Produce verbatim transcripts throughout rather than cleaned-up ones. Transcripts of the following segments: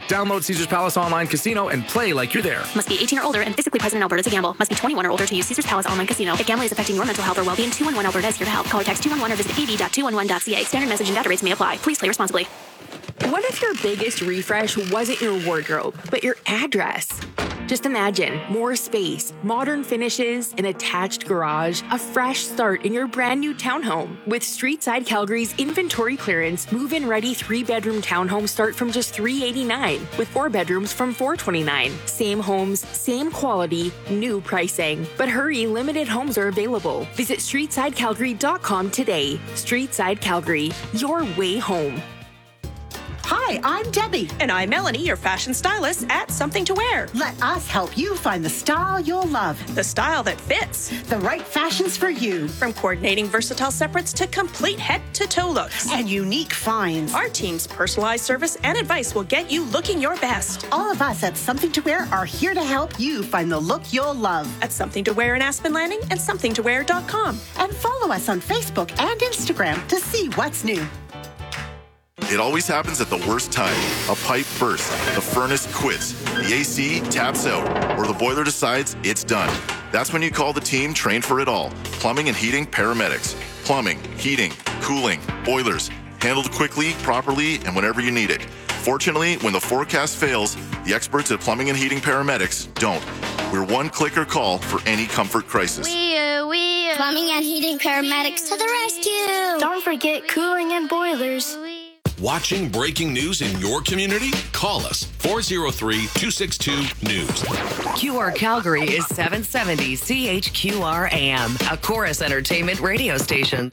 Download Caesars Palace Online Casino and play like you're there. Must be eighteen or older and physically present in Alberta to gamble. Must be twenty-one or older to use Caesars Palace Online Casino. If gambling is affecting your mental health or well-being, two one one Alberta is here to help. Call or text two one one or visit a b dot two one one dot c a. Standard message and data rates may apply. Please play responsibly. What if your biggest refresh wasn't your wardrobe, but your address? Just imagine more space, modern finishes, an attached garage, a fresh start in your brand new townhome. With Streetside Calgary's inventory clearance, move-in ready three-bedroom townhomes start from just three hundred eighty-nine dollars, with four bedrooms from four hundred twenty-nine dollars. Same homes, same quality, new pricing. But hurry, limited homes are available. Visit streetside calgary dot com today. Streetside Calgary, your way home. Hi, I'm Debbie. And I'm Melanie, your fashion stylist at Something to Wear. Let us help you find the style you'll love. The style that fits. The right fashions for you. From coordinating versatile separates to complete head-to-toe looks. And unique finds. Our team's personalized service and advice will get you looking your best. All of us at Something to Wear are here to help you find the look you'll love. At Something to Wear in Aspen Landing and something to wear dot com. And follow us on Facebook and Instagram to see what's new. It always happens at the worst time. A pipe bursts, the furnace quits, the A C taps out, or the boiler decides it's done. That's when you call the team trained for it all. Plumbing and heating paramedics. Plumbing, heating, cooling, boilers. Handled quickly, properly, and whenever you need it. Fortunately, when the forecast fails, the experts at Plumbing and Heating Paramedics don't. We're one clicker call for any comfort crisis. We, uh, we, uh, Plumbing and Heating Paramedics to the rescue. Don't forget cooling and boilers. Watching breaking news in your community? Call us, four oh three, two six two, news. Q R Calgary is seven seventy C H Q R A M, a Chorus Entertainment radio station.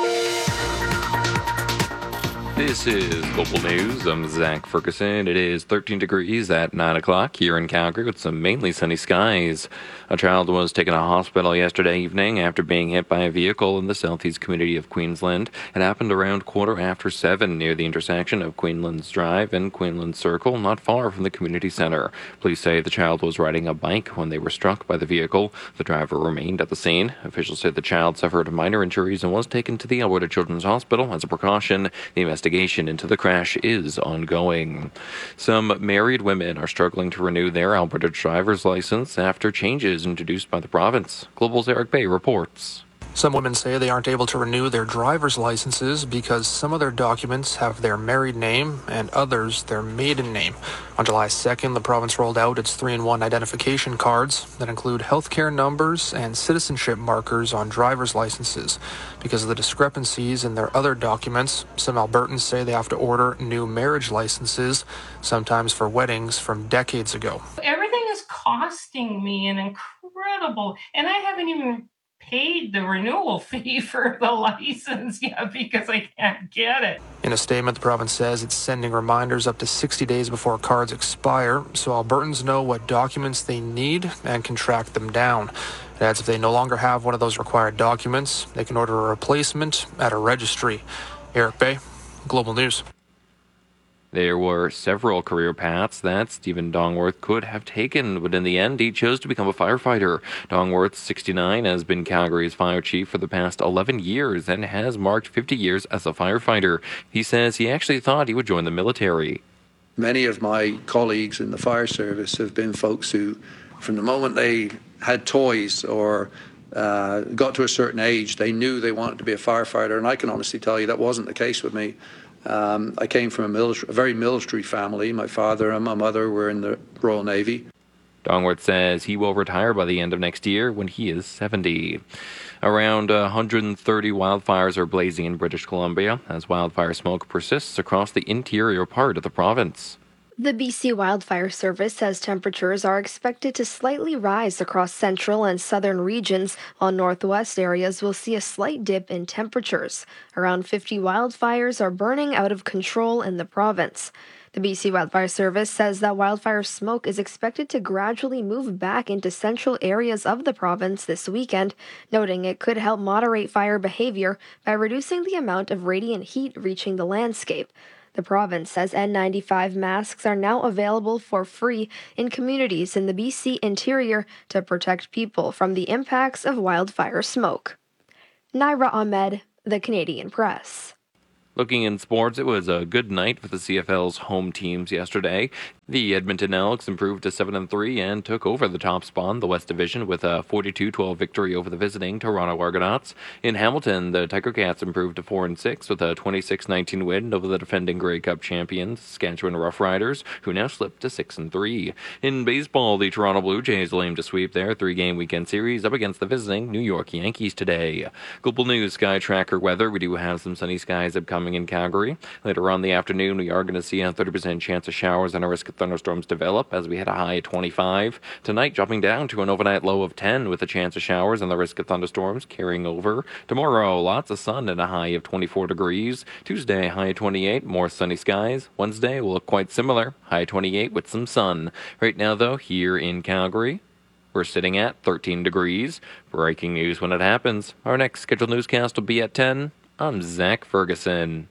This is Global News. I'm Zach Ferguson. It is thirteen degrees at nine o'clock here in Calgary with some mainly sunny skies. A child was taken to hospital yesterday evening after being hit by a vehicle in the southeast community of Queensland. It happened around quarter after seven near the intersection of Queenslands Drive and Queensland Circle, not far from the community centre. Police say the child was riding a bike when they were struck by the vehicle. The driver remained at the scene. Officials said the child suffered minor injuries and was taken to the Alberta Children's Hospital as a precaution. The investigation into the crash is ongoing. Some married women are struggling to renew their Alberta driver's license after changes introduced by the province. Global's Eric Bay reports. Some women say they aren't able to renew their driver's licenses because some of their documents have their married name and others their maiden name. On July second, the province rolled out its three in one identification cards that include healthcare numbers and citizenship markers on driver's licenses. Because of the discrepancies in their other documents, some Albertans say they have to order new marriage licenses, sometimes for weddings from decades ago. Everything is costing me an incredible, and I haven't even paid the renewal fee for the license yet because I can't get it. In a statement, the province says it's sending reminders up to sixty days before cards expire, so Albertans know what documents they need and can track them down. It adds if they no longer have one of those required documents, they can order a replacement at a registry. Eric Bay, Global News. There were several career paths that Stephen Dongworth could have taken, but in the end, he chose to become a firefighter. Dongworth, sixty-nine, has been Calgary's fire chief for the past eleven years and has marked fifty years as a firefighter. He says he actually thought he would join the military. Many of my colleagues in the fire service have been folks who, from the moment they had toys or uh, got to a certain age, they knew they wanted to be a firefighter, and I can honestly tell you that wasn't the case with me. Um, I came from a, military, a very military family. My father and my mother were in the Royal Navy. Dongworth says he will retire by the end of next year when he is seventy. Around one hundred thirty wildfires are blazing in British Columbia as wildfire smoke persists across the interior part of the province. The B C Wildfire Service says temperatures are expected to slightly rise across central and southern regions, while northwest areas will see a slight dip in temperatures. Around fifty wildfires are burning out of control in the province. The B C Wildfire Service says that wildfire smoke is expected to gradually move back into central areas of the province this weekend, noting it could help moderate fire behavior by reducing the amount of radiant heat reaching the landscape. The province says N ninety-five masks are now available for free in communities in the B C interior to protect people from the impacts of wildfire smoke. Naira Ahmed, The Canadian Press. Looking in sports, it was a good night for the C F L's home teams yesterday. The Edmonton Elks improved to seven and three and took over the top spot in the West Division with a forty-two twelve victory over the visiting Toronto Argonauts. In Hamilton, the Tiger Cats improved to four and six with a twenty-six nineteen win over the defending Grey Cup champions, Saskatchewan Roughriders, who now slipped to six and three. In baseball, the Toronto Blue Jays will aim to sweep their three-game weekend series up against the visiting New York Yankees today. Global News Sky Tracker weather. We do have some sunny skies upcoming in Calgary. Later on in the afternoon, we are going to see a thirty percent chance of showers and a risk of thunderstorms develop as we hit a high of twenty-five. Tonight, dropping down to an overnight low of ten with a chance of showers and the risk of thunderstorms carrying over. Tomorrow, lots of sun and a high of twenty-four degrees. Tuesday, high of twenty-eight, more sunny skies. Wednesday will look quite similar, high twenty-eight with some sun. Right now, though, here in Calgary, we're sitting at thirteen degrees. Breaking news when it happens. Our next scheduled newscast will be at ten. I'm Zach Ferguson.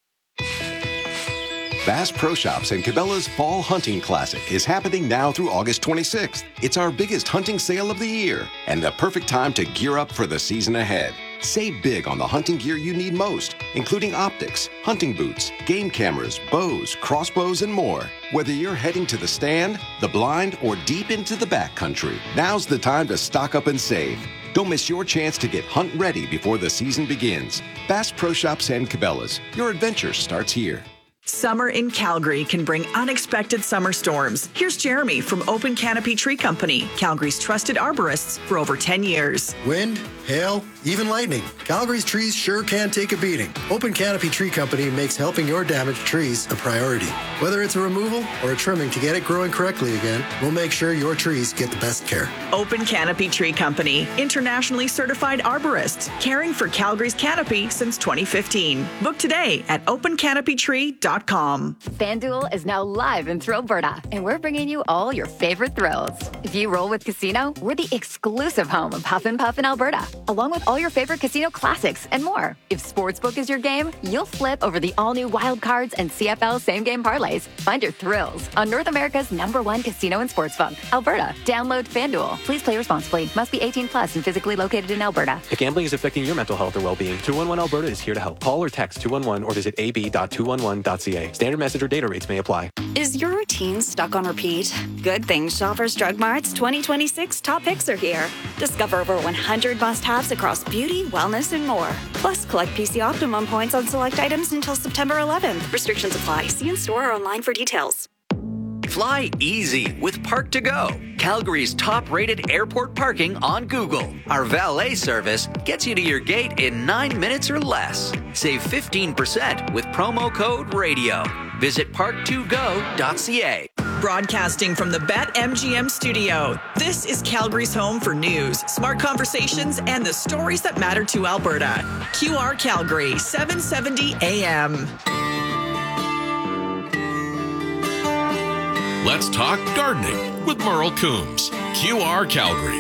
Bass Pro Shops and Cabela's Fall Hunting Classic is happening now through August twenty-sixth. It's our biggest hunting sale of the year and the perfect time to gear up for the season ahead. Save big on the hunting gear you need most, including optics, hunting boots, game cameras, bows, crossbows, and more. Whether you're heading to the stand, the blind, or deep into the backcountry, now's the time to stock up and save. Don't miss your chance to get hunt ready before the season begins. Bass Pro Shops and Cabela's. Your adventure starts here. Summer in Calgary can bring unexpected summer storms. Here's Jeremy from Open Canopy Tree Company, Calgary's trusted arborists for over ten years. Wind, hail, even lightning. Calgary's trees sure can take a beating. Open Canopy Tree Company makes helping your damaged trees a priority. Whether it's a removal or a trimming to get it growing correctly again, we'll make sure your trees get the best care. Open Canopy Tree Company, internationally certified arborists, caring for Calgary's canopy since twenty fifteen. Book today at open canopy tree dot com. FanDuel is now live in Thrillberta, and we're bringing you all your favorite thrills. If you roll with Casino, we're the exclusive home of Huff and Puff in Alberta, along with all your favorite casino classics and more. If Sportsbook is your game, you'll flip over the all-new Wild Cards and C F L same-game parlays. Find your thrills on North America's number one casino and sportsbook, Alberta. Download FanDuel. Please play responsibly. Must be eighteen plus and physically located in Alberta. If gambling is affecting your mental health or well-being, two one one Alberta is here to help. Call or text two one one or visit a b dot two one one dot c a. Standard message or data rates may apply. Is your routine stuck on repeat? Good thing Shoppers Drug Mart's twenty twenty-six top picks are here. Discover over one hundred must-haves across beauty, wellness, and more. Plus, collect P C Optimum points on select items until September eleventh. Restrictions apply. See in store or online for details. Fly easy with Park to Go, Calgary's top-rated airport parking on Google. Our valet service gets you to your gate in nine minutes or less. Save fifteen percent with promo code RADIO. Visit park to go dot c a. Broadcasting from the BetMGM studio, this is Calgary's home for news, smart conversations, and the stories that matter to Alberta. Q R Calgary, seven seventy A M. Let's talk gardening with Merle Coombs, Q R Calgary.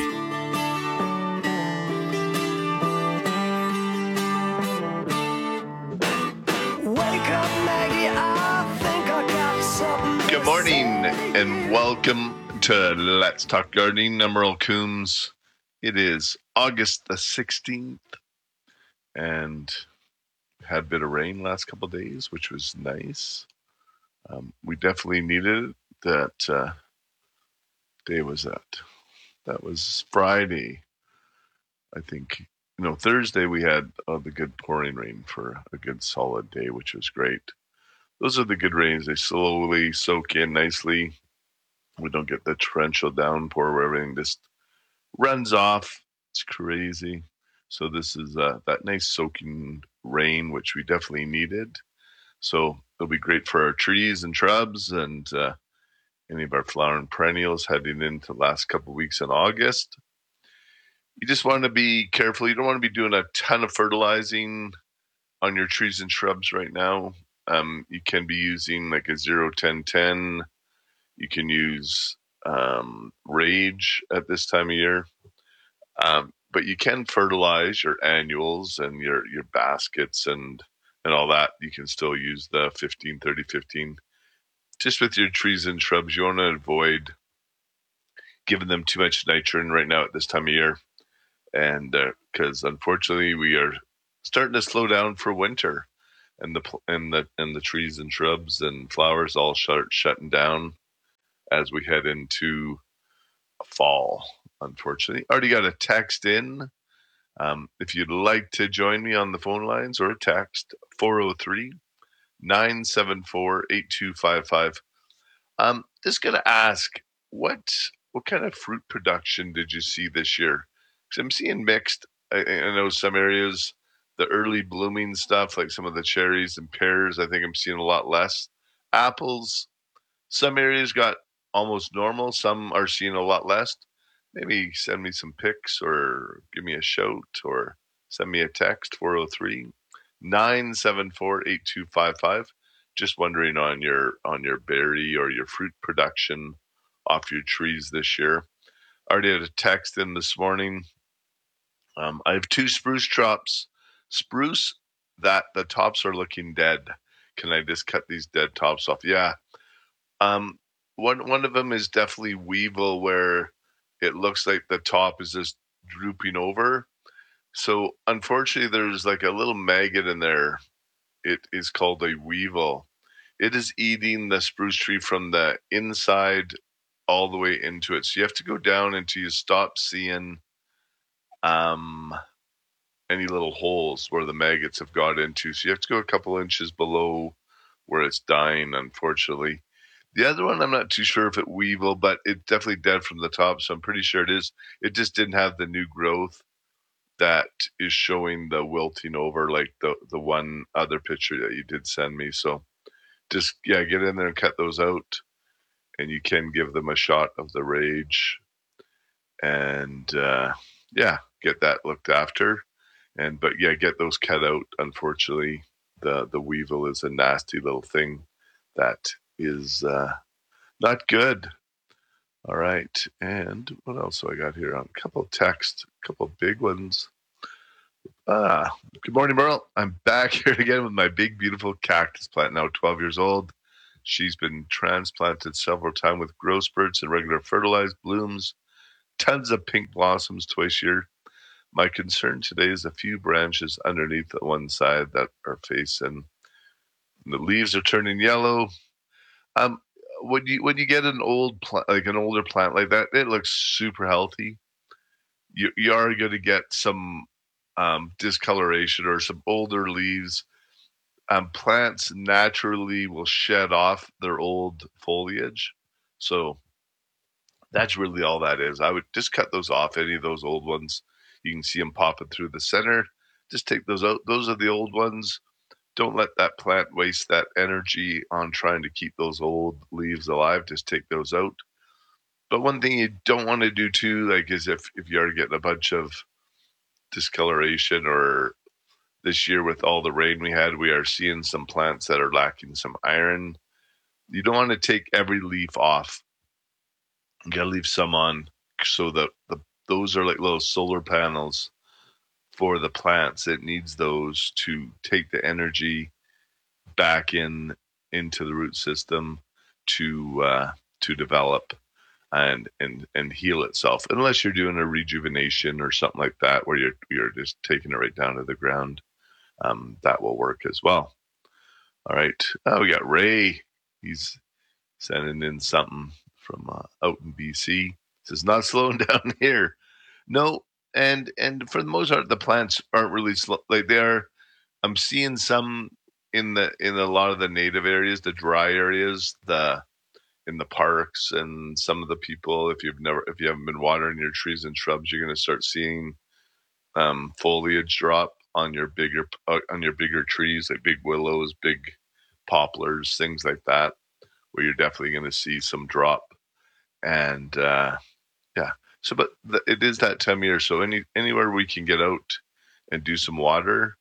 Good morning and welcome to Let's Talk Gardening. I'm Merle Coombs. It is August the sixteenth and had a bit of rain last couple of days, which was nice. Um, we definitely needed it. That uh, day was that? That was Friday. I think, you know, Thursday we had uh, the good pouring rain for a good solid day, which was great. Those are the good rains. They slowly soak in nicely. We don't get the torrential downpour where everything just runs off. It's crazy. So this is uh, that nice soaking rain, which we definitely needed. So it'll be great for our trees and shrubs and uh, any of our flowering perennials heading into the last couple of weeks in August. You just want to be careful. You don't want to be doing a ton of fertilizing on your trees and shrubs right now. Um, you can be using like a zero ten ten. You can use um, Rage at this time of year. Um, but you can fertilize your annuals and your, your baskets and, and all that. You can still use the fifteen thirty fifteen. Just with your trees and shrubs, you want to avoid giving them too much nitrogen right now at this time of year. And because uh, unfortunately we are starting to slow down for winter, and the and the and the trees and shrubs and flowers all start shutting down. as we head into fall, unfortunately. Already got a text in. Um, if you'd like to join me on the phone lines or a text, four oh three, nine seven four, eight two five five. Um, just going to ask, what what kind of fruit production did you see this year? Because I'm seeing mixed. I, I know some areas, the early blooming stuff, like some of the cherries and pears, I think I'm seeing a lot less. Apples, some areas got almost normal. Some are seeing a lot less. Maybe send me some pics or give me a shout or send me a text, four oh three, nine seven four, eight two five five. Just wondering on your on your berry or your fruit production off your trees this year. I already had a text in this morning. Um, I have two spruce tops. Spruce that the tops are looking dead. Can I just cut these dead tops off? Yeah. Um, one one of them is definitely weevil, where it looks like the top is just drooping over. So unfortunately, there's like a little maggot in there. It is called a weevil. It is eating the spruce tree from the inside all the way into it. So you have to go down until you stop seeing um, any little holes where the maggots have got into. So you have to go a couple inches below where it's dying, unfortunately. The other one, I'm not too sure if it weevil, but it's definitely dead from the top, so I'm pretty sure it is. It just didn't have the new growth that is showing the wilting over, like the, the one other picture that you did send me. So just, yeah, get in there and cut those out, and you can give them a shot of the rage. And, uh, yeah, get that looked after. And But, yeah, get those cut out, unfortunately. The, the weevil is a nasty little thing that is uh, not good. All right. And what else do I got here? On a couple of texts, a couple of big ones. Ah, good morning, Merle. I'm back here again with my big, beautiful cactus plant, now twelve years old. She's been transplanted several times with growth spurts and regular fertilized blooms, tons of pink blossoms twice a year. My concern today is a few branches underneath the one side that are facing. The leaves are turning yellow. Um, when you when you get an old plant, like an older plant like that, it looks super healthy. You you are going to get some um, discoloration or some older leaves. Um, plants naturally will shed off their old foliage, so that's really all that is. I would just cut those off. Any of those old ones, you can see them popping through the center. Just take those out. Those are the old ones. Don't let that plant waste that energy on trying to keep those old leaves alive. Just take those out. But one thing you don't want to do too, like, is if, if you are getting a bunch of discoloration, or this year with all the rain we had, we are seeing some plants that are lacking some iron. You don't want to take every leaf off. You got to leave some on, so that the those are like little solar panels for the plants. It needs those to take the energy back in into the root system to uh, to develop and and and heal itself. Unless you're doing a rejuvenation or something like that, where you're you're just taking it right down to the ground, um, that will work as well. All right, oh, we got Ray. He's sending in something from uh, out in B C. Says not slowing down here. No. And and for the most part, the plants aren't really slow. Like they are. I'm seeing some in the in a lot of the native areas, the dry areas, the in the parks, and some of the people. If you've never, if you haven't been watering your trees and shrubs, you're going to start seeing um, foliage drop on your bigger uh, on your bigger trees, like big willows, big poplars, things like that, where you're definitely going to see some drop. And uh, yeah. So, but the, it is that time of year. So any anywhere we can get out and do some water,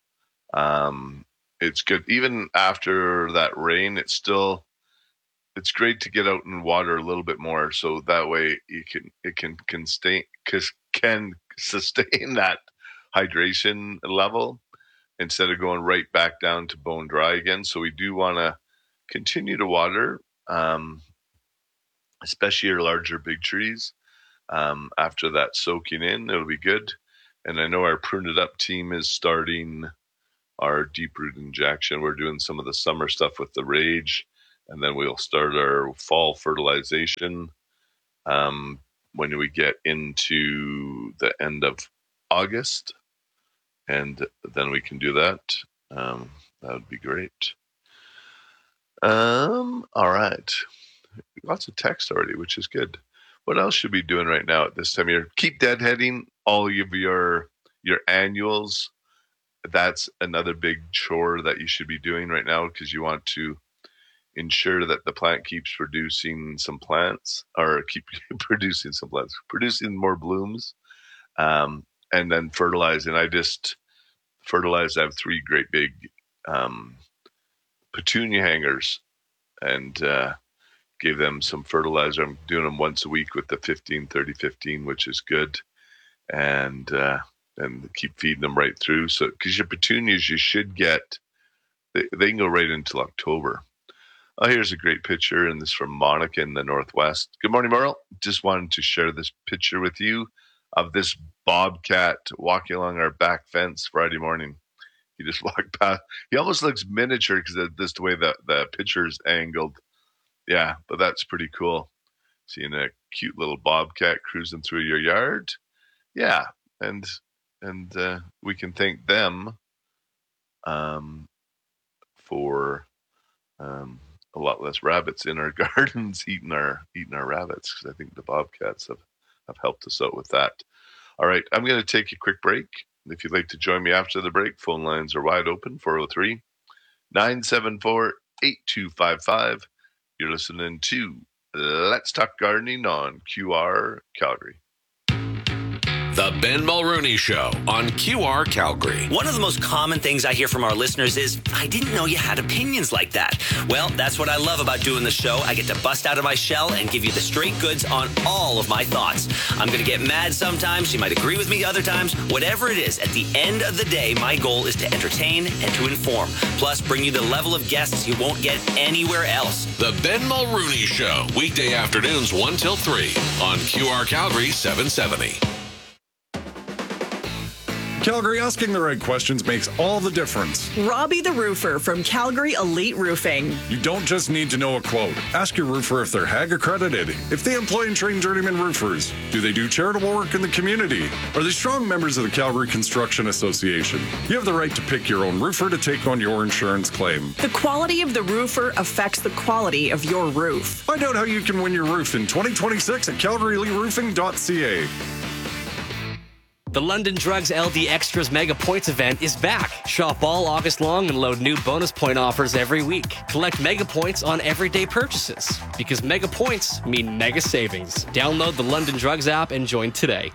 um, it's good. Even after that rain, it's still, it's great to get out and water a little bit more. So that way you can, it can, can stay, can sustain that hydration level instead of going right back down to bone dry again. So we do want to continue to water, um, especially your larger big trees. Um, after that soaking in, it'll be good. And I know our Prune It Up team is starting our deep root injection. We're doing some of the summer stuff with the Rage, and then we'll start our fall fertilization um, when we get into the end of August, and then we can do that. Um, that would be great. Um, all right. Lots of text already, which is good. What else should we be doing right now at this time of year? Keep deadheading all of your your annuals. That's another big chore that you should be doing right now, because you want to ensure that the plant keeps producing some plants, or keep producing some plants, producing more blooms, um, and then fertilizing. I just fertilized. I have three great big um, petunia hangers, and uh, gave them some fertilizer. I'm doing them once a week with the fifteen thirty fifteen, which is good, and uh, and keep feeding them right through. So, because your petunias, you should get, they, they can go right until October. Oh, here's a great picture, and this is from Monica in the Northwest. Good morning, Merle. Just wanted to share this picture with you of this bobcat walking along our back fence Friday morning. He just walked past. He almost looks miniature because that's the way the, the picture's angled. Yeah, but that's pretty cool. Seeing a cute little bobcat cruising through your yard. Yeah, and and uh, we can thank them um, for... Um, a lot less rabbits in our gardens eating our eating our rabbits, because I think the bobcats have, have helped us out with that. All right, I'm going to take a quick break. If you'd like to join me after the break, phone lines are wide open, four oh three, nine seven four, eight two five five. You're listening to Let's Talk Gardening on Q R Calgary. The Ben Mulrooney Show on Q R Calgary. One of the most common things I hear from our listeners is, I didn't know you had opinions like that. Well, that's what I love about doing the show. I get to bust out of my shell and give you the straight goods on all of my thoughts. I'm going to get mad sometimes. You might agree with me other times. Whatever it is, at the end of the day, my goal is to entertain and to inform. Plus, bring you the level of guests you won't get anywhere else. The Ben Mulrooney Show, weekday afternoons one till three on Q R Calgary seven seventy. Calgary, asking the right questions makes all the difference. Robbie the Roofer from Calgary Elite Roofing. You don't just need to know a quote. Ask your roofer if they're H A G accredited, if they employ and train journeyman roofers. Do they do charitable work in the community? Are they strong members of the Calgary Construction Association? You have the right to pick your own roofer to take on your insurance claim. The quality of the roofer affects the quality of your roof. Find out how you can win your roof in twenty twenty-six at calgary elite roofing dot c a. The London Drugs L D Extras Mega Points event is back. Shop all August long and load new bonus point offers every week. Collect Mega Points on everyday purchases, because Mega Points mean mega savings. Download the London Drugs app and join today.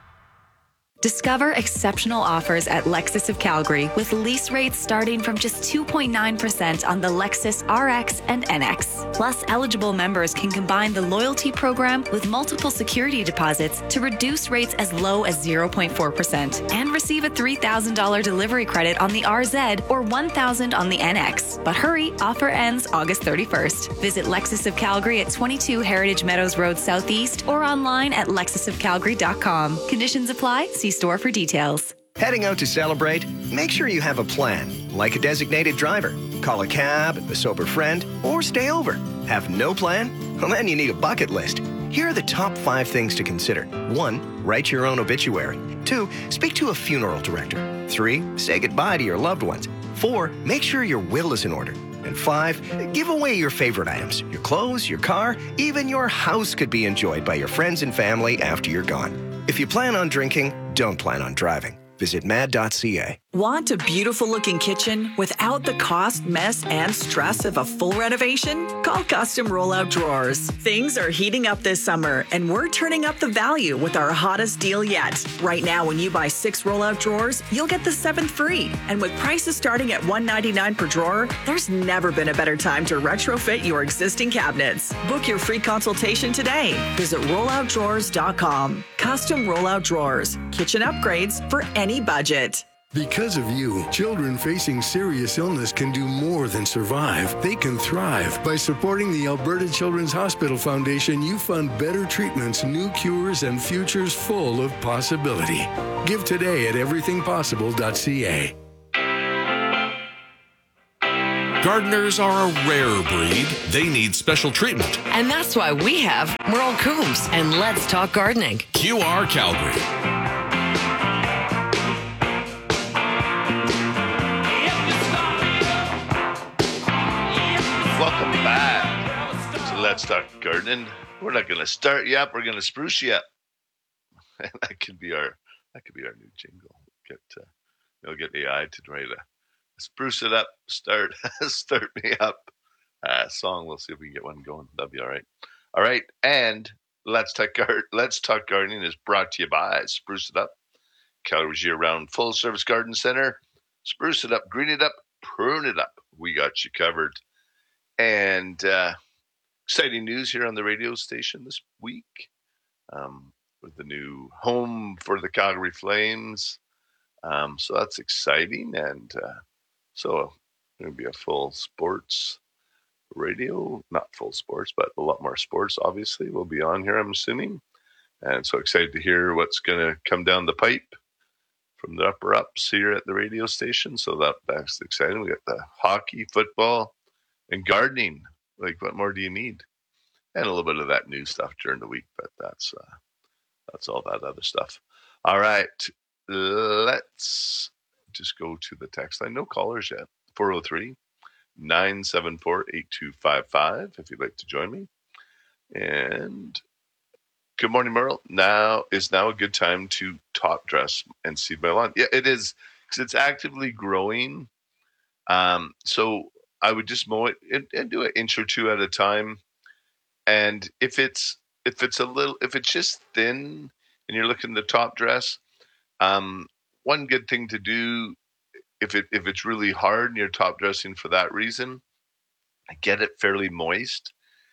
Discover exceptional offers at Lexus of Calgary with lease rates starting from just two point nine percent on the Lexus R X and N X. Plus, eligible members can combine the loyalty program with multiple security deposits to reduce rates as low as zero point four percent and receive a three thousand dollars delivery credit on the R Z or one thousand dollars on the N X. But hurry, offer ends August thirty-first. Visit Lexus of Calgary at twenty-two Heritage Meadows Road Southeast or online at lexus of calgary dot com. Conditions apply. See store for details. Heading out to celebrate? Make sure you have a plan, like a designated driver. Call a cab, a sober friend, or stay over. Have no plan? Well, then you need a bucket list. Here are the top five things to consider. One, write your own obituary. Two, speak to a funeral director. Three, say goodbye to your loved ones. Four, make sure your will is in order. And five, give away your favorite items. Your clothes, your car, even your house could be enjoyed by your friends and family after you're gone. If you plan on drinking, don't plan on driving. Visit mad dot c a. Want a beautiful looking kitchen without the cost, mess, and stress of a full renovation? Call Custom Rollout Drawers. Things are heating up this summer, and we're turning up the value with our hottest deal yet. Right now, when you buy six rollout drawers, you'll get the seventh free. And with prices starting at one hundred ninety-nine dollars per drawer, there's never been a better time to retrofit your existing cabinets. Book your free consultation today. Visit rollout drawers dot com. Custom Rollout Drawers. Kitchen upgrades for any budget. Because of you, children facing serious illness can do more than survive. They can thrive. By supporting the Alberta Children's Hospital Foundation, you fund better treatments, new cures, and futures full of possibility. Give today at everything possible dot c a. Gardeners are a rare breed. They need special treatment. And that's why we have Merle Coombs and Let's Talk Gardening. Q R Calgary. Welcome back to Let's Talk Gardening. We're not going to start you up. We're going to spruce you up. And that could be our that could be our new jingle. Get uh, you'll get A I to try to spruce it up. Start start me up. Uh, song. We'll see if we can get one going. That'd be all right. All right. And Let's Talk Gar- Let's Talk Gardening is brought to you by Spruce It Up, Calgary's year-round full-service garden center. Spruce it up, green it up, prune it up. We got you covered. And uh, exciting news here on the radio station this week um, with the new home for the Calgary Flames. Um, so that's exciting. And uh, so going to be a full sports radio, not full sports, but a lot more sports, obviously, will be on here, I'm assuming. And so excited to hear what's going to come down the pipe from the upper ups here at the radio station. So that that's exciting. We got the hockey, football, and gardening. Like, what more do you need? And a little bit of that new stuff during the week, but that's uh, that's all that other stuff. All right, let's just go to the text line. No callers yet. four oh three, nine seven four, eight two five five if you'd like to join me. And good morning, Merle. Now is now a good time to top dress and seed my lawn. Yeah, it is, because it's actively growing. Um, so I would just mow it and, and do an inch or two at a time. And if it's if it's a little if it's just thin and you're looking to top dress, um, one good thing to do if it if it's really hard and you're top dressing for that reason, get it fairly moist,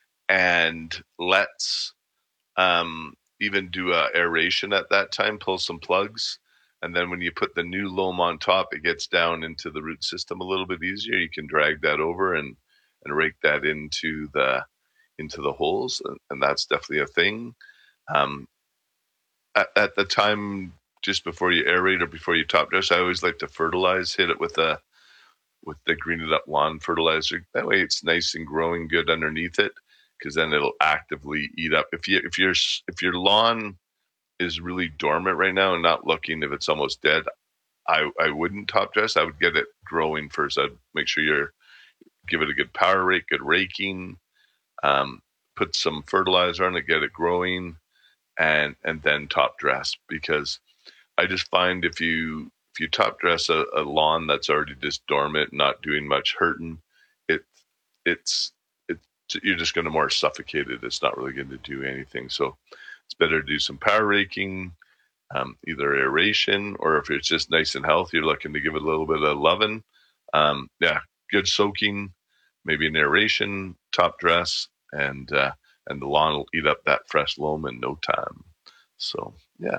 and let's um, even do a aeration at that time. Pull some plugs. And then when you put the new loam on top, it gets down into the root system a little bit easier. You can drag that over and, and rake that into the into the holes, and, and that's definitely a thing. Um, at, at the time, just before you aerate or before you top dress, I always like to fertilize. Hit it with a with the Green It Up lawn fertilizer. That way, it's nice and growing good underneath it, because then it'll actively eat up. If you if your if your lawn is really dormant right now and not looking, if it's almost dead, I, I wouldn't top dress. I would get it growing first. I'd make sure you're give it a good power rake, good raking, um, put some fertilizer on it, get it growing, and and then top dress. Because I just find if you if you top dress a, a lawn that's already just dormant, not doing much hurting, it it's it you're just going to more suffocate it. It's not really going to do anything. So it's better to do some power raking, um, either aeration, or if it's just nice and healthy, you're looking to give it a little bit of loving. Um, yeah, good soaking, maybe an aeration, top dress, and uh, and the lawn will eat up that fresh loam in no time. So, yeah.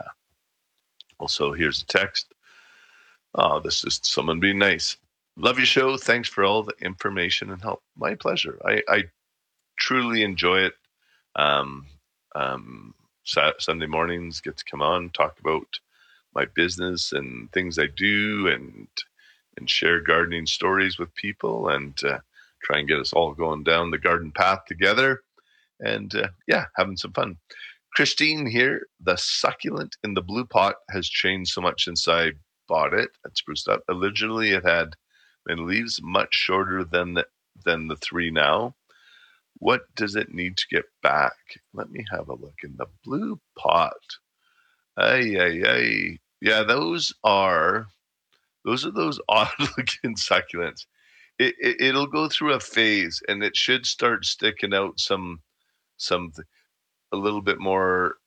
Also, here's a text. Oh, this is someone being nice. Love your show. Thanks for all the information and help. My pleasure. I, I truly enjoy it. Um, um, Sunday mornings, get to come on, talk about my business and things I do, and and share gardening stories with people, and uh, try and get us all going down the garden path together, and uh, yeah, having some fun. Christine here. The succulent in the blue pot has changed so much since I bought it at Spruce Up. Originally, it had been leaves much shorter than the, than the three now. What does it need to get back? Let me have a look in the blue pot. Ay, ay, ay. Yeah, those are those are those odd-looking succulents. It, it it'll go through a phase, and it should start sticking out some some a little bit more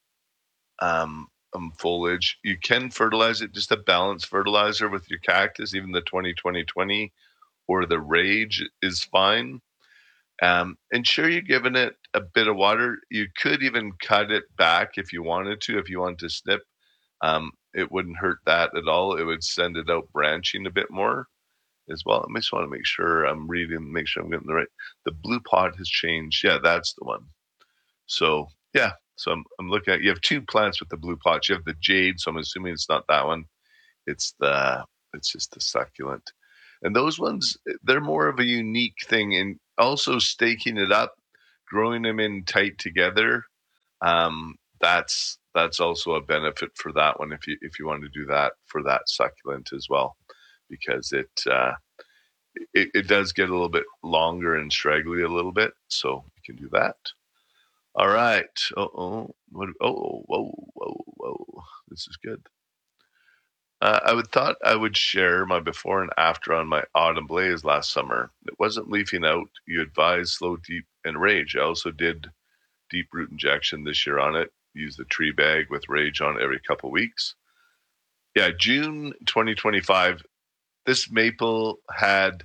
um, um foliage. You can fertilize it, just a balanced fertilizer with your cactus. Even the twenty twenty twenty or the Rage is fine. Um, ensure you're giving it a bit of water. You could even cut it back if you wanted to, if you wanted to snip. Um, it wouldn't hurt that at all. It would send it out branching a bit more as well. I just want to make sure I'm reading, make sure I'm getting the right. The blue pot has changed. Yeah, that's the one. So, yeah. So I'm, I'm looking at, you have two plants with the blue pots. You have the jade, so I'm assuming it's not that one. It's the, it's just the succulent. And those ones, they're more of a unique thing. And also staking it up, growing them in tight together, um, that's that's also a benefit for that one if you if you want to do that for that succulent as well, because it uh, it, it does get a little bit longer and straggly a little bit, so you can do that. All right. Uh-oh. What, oh, whoa, whoa, whoa. This is good. Uh, I would thought I would share my before and after on my autumn blaze last summer. It wasn't leafing out. You advised slow, deep, and rage. I also did deep root injection this year on it. Used the tree bag with rage on it every couple weeks. Yeah, June twenty twenty-five, this maple had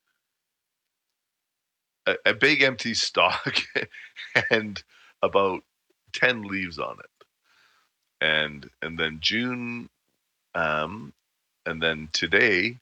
a, a big empty stalk and about ten leaves on it. And and then June, um, and then today,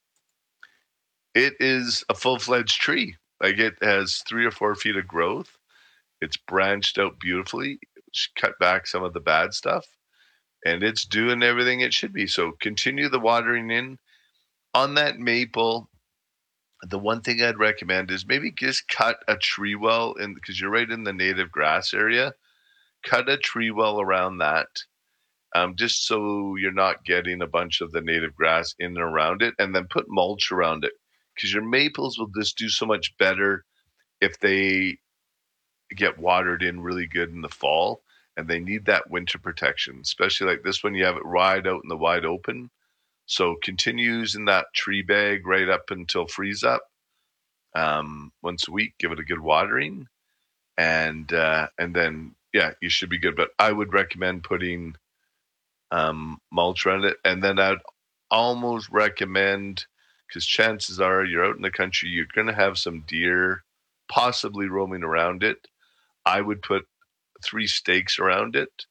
it is a full-fledged tree. Like, it has three or four feet of growth. It's branched out beautifully. It's cut back some of the bad stuff, and it's doing everything it should be. So continue the watering in on that maple. The one thing I'd recommend is maybe just cut a tree well in, because you're right in the native grass area. Cut a tree well around that, um, just so you're not getting a bunch of the native grass in and around it, and then put mulch around it, because your maples will just do so much better if they get watered in really good in the fall, and they need that winter protection, especially like this one. You have it wide out in the wide open. So continue using that tree bag right up until freeze up. Um, once a week, give it a good watering, and uh, and then yeah, you should be good. But I would recommend putting um, mulch around it, and then I'd almost recommend, because chances are you're out in the country, you're going to have some deer possibly roaming around it. I would put three stakes around it,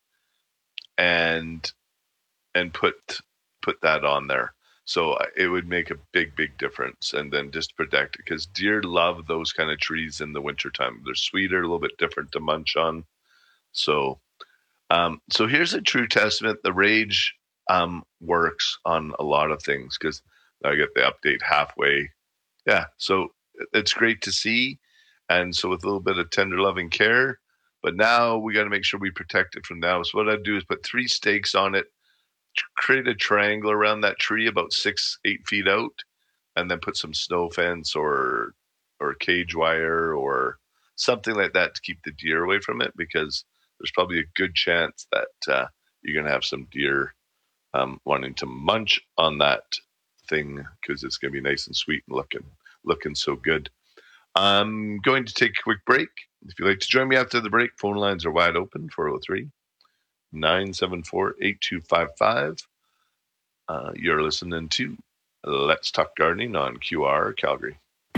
and and put. put that on there. So it would make a big, big difference. And then just protect it, because deer love those kind of trees in the wintertime. They're sweeter, a little bit different to munch on. So, um, so here's a true testament. The rage um, works on a lot of things, because I get the update halfway. Yeah. So it's great to see. And so with a little bit of tender loving care, but now we got to make sure we protect it from now. So what I'd do is put three stakes on it, create a triangle around that tree about six, eight feet out, and then put some snow fence or or cage wire or something like that to keep the deer away from it, because there's probably a good chance that uh, you're going to have some deer um, wanting to munch on that thing, because it's going to be nice and sweet and looking looking so good. I'm going to take a quick break. If you'd like to join me after the break, phone lines are wide open, four oh three, nine seven four, eight two five five. Uh, you're listening to Let's Talk Gardening on Q R Calgary.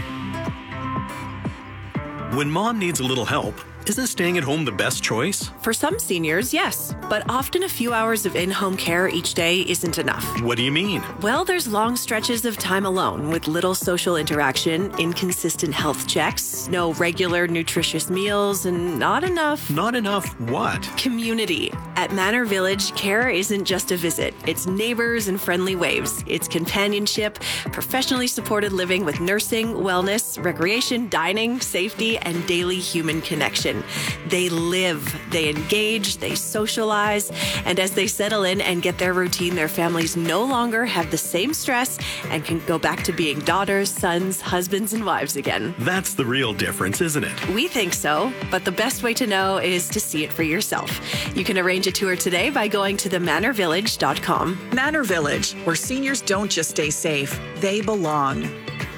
When mom needs a little help, isn't staying at home the best choice? For some seniors, yes. But often a few hours of in-home care each day isn't enough. What do you mean? Well, there's long stretches of time alone with little social interaction, inconsistent health checks, no regular nutritious meals, and not enough... Not enough what? Community. At Manor Village, care isn't just a visit. It's neighbors and friendly waves. It's companionship, professionally supported living with nursing, wellness, recreation, dining, safety, and daily human connection. They live, they engage, they socialize, and as they settle in and get their routine, their families no longer have the same stress and can go back to being daughters, sons, husbands, and wives again. That's the real difference, isn't it? We think so, but the best way to know is to see it for yourself. You can arrange a tour today by going to the manor village dot com. Manor Village, where seniors don't just stay safe, they belong.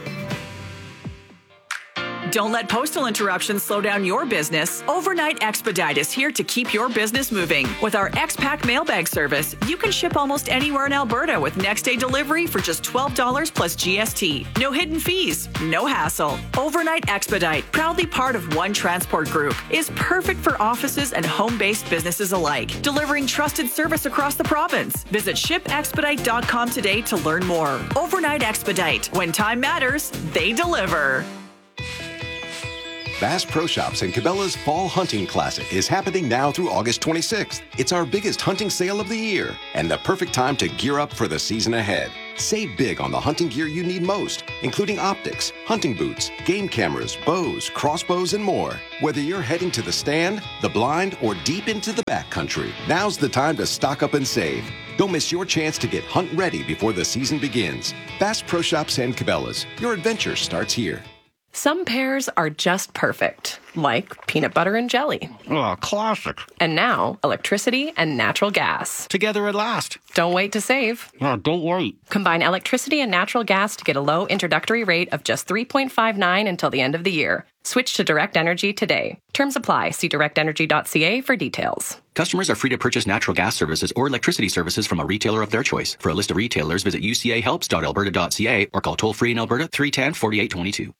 Don't let postal interruptions slow down your business. Overnight Expedite is here to keep your business moving. With our X-Pack mailbag service, you can ship almost anywhere in Alberta with next-day delivery for just twelve dollars plus G S T. No hidden fees, no hassle. Overnight Expedite, proudly part of One Transport Group, is perfect for offices and home-based businesses alike, delivering trusted service across the province. Visit ship expedite dot com today to learn more. Overnight Expedite. When time matters, they deliver. Bass Pro Shops and Cabela's Fall Hunting Classic is happening now through August twenty-sixth. It's our biggest hunting sale of the year and the perfect time to gear up for the season ahead. Save big on the hunting gear you need most, including optics, hunting boots, game cameras, bows, crossbows, and more. Whether you're heading to the stand, the blind, or deep into the backcountry, now's the time to stock up and save. Don't miss your chance to get hunt ready before the season begins. Bass Pro Shops and Cabela's. Your adventure starts here. Some pairs are just perfect, like peanut butter and jelly. Oh, classic. And now, electricity and natural gas. Together at last. Don't wait to save. Oh, don't wait. Combine electricity and natural gas to get a low introductory rate of just three point five nine until the end of the year. Switch to Direct Energy today. Terms apply. See direct energy dot c a for details. Customers are free to purchase natural gas services or electricity services from a retailer of their choice. For a list of retailers, visit u c a helps dot alberta dot c a or call toll-free in Alberta three one zero, four eight two two.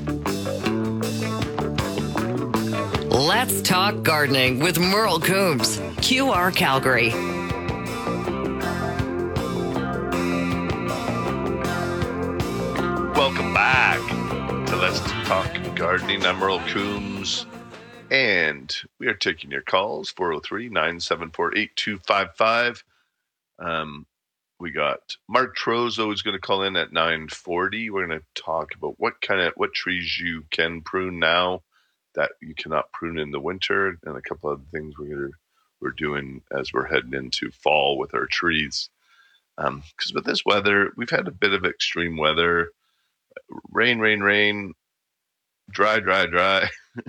Let's talk gardening with Merle Coombs, Q R Calgary. Welcome back to Let's Talk Gardening. I'm Merle Coombs, and we are taking your calls, four oh three, nine seven four, eight two five five. Um, we got Mark Trozo who's going to call in at nine forty. We're going to talk about what kind of what trees you can prune now that you cannot prune in the winter, and a couple other things we're gonna, we're doing as we're heading into fall with our trees. Because um, with this weather, we've had a bit of extreme weather, rain, rain, rain, dry, dry, dry,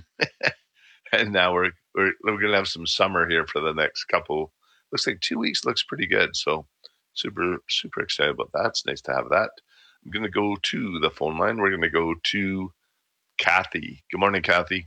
and now we're we're we're gonna have some summer here for the next couple. Looks like two weeks looks pretty good. So super super excited about that. It's nice to have that. I'm gonna go to the phone line. We're gonna go to Kathy. Good morning, Kathy.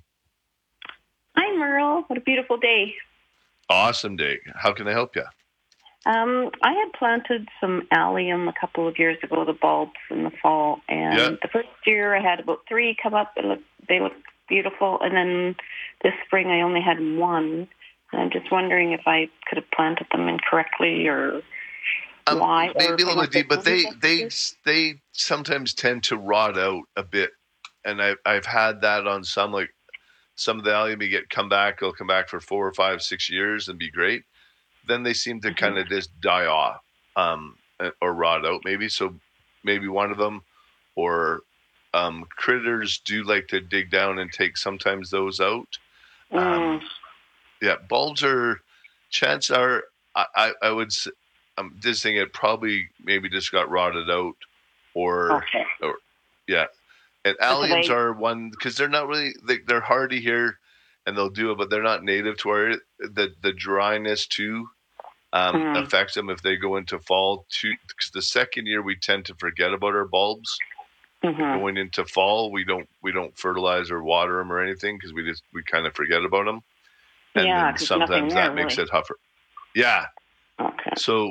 Hi, Merle. What a beautiful day. Awesome day. How can I help you? Um, I had planted some allium a couple of years ago, the bulbs in the fall, and Yeah. the first year I had about three come up. They look, they look beautiful, and then this spring I only had one. And I'm just wondering if I could have planted them incorrectly or Um, why. or maybe a if little I bit deep, but they must- they they sometimes tend to rot out a bit, and I I've had that on some, like some of the allium you get come back, they'll come back for four or five, six years and be great. Then they seem to kind of just die off, um, or rot out maybe. So maybe one of them, or um, critters do like to dig down and take sometimes those out. Um, yeah, bulbs are, chances are, I, I, I would say, I'm just saying it probably maybe just got rotted out, or, Okay. or yeah. And So alliums they- are one, because they're not really, they, they're hardy here, and they'll do it, but they're not native to our area. The, the dryness too um, Mhm. affects them if they go into fall too, because the second year we tend to forget about our bulbs. Mhm. Going into fall, we don't we don't fertilize or water them or anything, because we just we kind of forget about them, and Yeah, then 'cause nothing sometimes there, that makes really. it tougher. Yeah. Okay. So,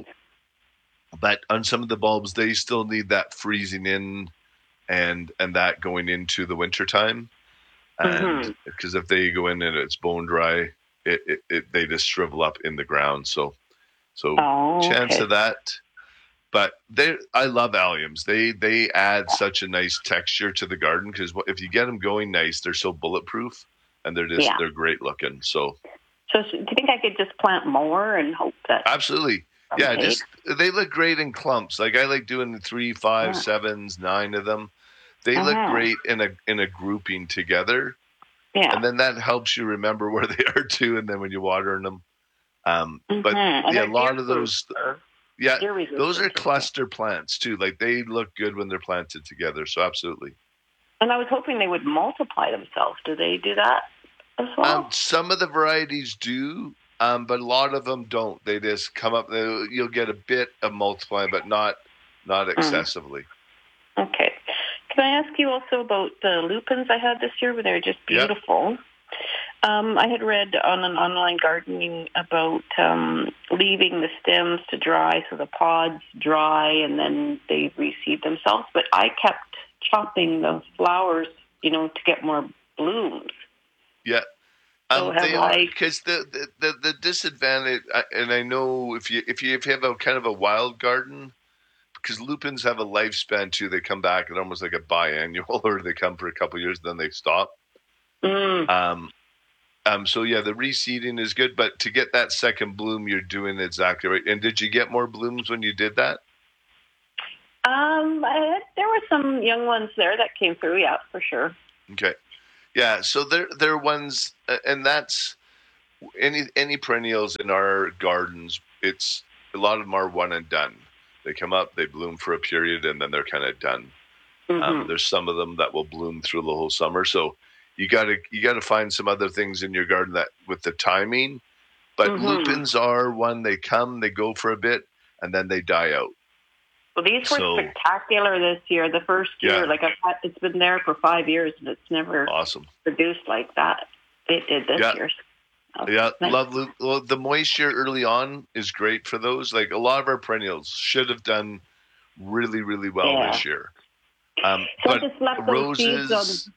but on some of the bulbs, they still need that freezing in, and and that going into the winter time, and Mhm. because if they go in and it's bone dry, it, it, it they just shrivel up in the ground. So, so Oh, chance okay. of that. But they, I love alliums. They they add such a nice texture to the garden, because if you get them going nice, they're so bulletproof, and they're just Yeah. they're great looking. So So do you think I could just plant more and hope that? absolutely, yeah. Okay. Just they look great in clumps. Like I like doing the three, five, Yeah. sevens, nine of them. They look Uh-huh. great in a in a grouping together. Yeah. And then that helps you remember where they are too. And then when you water them, um, but Mhm. And yeah, a they're lot of deer-proof, those. or Yeah, deer those are resistant. cluster plants too. Like they look good when they're planted together. So absolutely. And I was hoping they would multiply themselves. Do they do that as well? Um, some of the varieties do, um, but a lot of them don't. They just come up. They, you'll get a bit of multiplying, but not not excessively. Okay. Can I ask you also about the lupins I had this year? Where they're just Yeah. beautiful. Um, I had read on an online gardening about um, leaving the stems to dry so the pods dry and then they reseed themselves. But I kept chopping the flowers, you know, to get more blooms. Yeah. So Um, have they are, I- because the, the, the, the disadvantage, I- and I know if you if you if you have a kind of a wild garden, because lupins have a lifespan too. They come back at almost like a biannual, or they come for a couple of years, then they stop. Mm. Um, um, so yeah, the reseeding is good, but to get that second bloom, you're doing exactly right. And did you get more blooms when you did that? Um, I, there were some young ones there that came through. Yeah, for sure. Okay. Yeah. So there, there are ones, uh, and that's any, any perennials in our gardens. It's a lot of them are one and done. They come up, they bloom for a period, and then they're kind of done. Mm-hmm. Um, there's some of them that will bloom through the whole summer. So you got to, you got to find some other things in your garden that with the timing, but Mm-hmm. lupins are one, they come, they go for a bit, and then they die out. Well, these were So- spectacular this year. The first year, Yeah. like I've had, it's been there for five years, and it's never Awesome. produced like that. It did this Yeah. year. So, Yeah, nice. love lu- well, the moisture early on is great for those. Like a lot of our perennials should have done really, really well Yeah. this year. Um, So but just left those seeds roses.